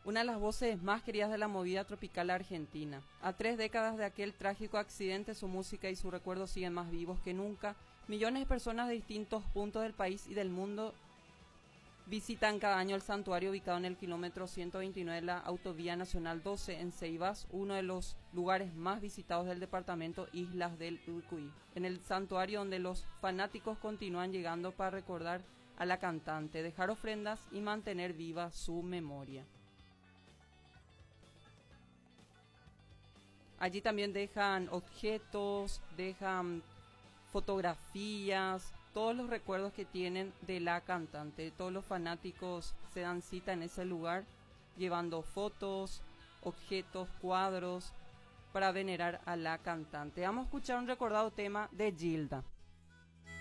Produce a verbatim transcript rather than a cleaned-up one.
una de las voces más queridas de la movida tropical argentina. A tres décadas de aquel trágico accidente, su música y su recuerdo siguen más vivos que nunca. Millones de personas de distintos puntos del país y del mundo visitan cada año el santuario ubicado en el kilómetro ciento veintinueve de la Autovía Nacional doce en Ceibás, uno de los lugares más visitados del departamento Islas del Urucuy. En el santuario donde los fanáticos continúan llegando para recordar a la cantante, dejar ofrendas y mantener viva su memoria. Allí también dejan objetos, dejan fotografías, todos los recuerdos que tienen de la cantante. Todos los fanáticos se dan cita en ese lugar llevando fotos, objetos, cuadros para venerar a la cantante. Vamos a escuchar un recordado tema de Gilda.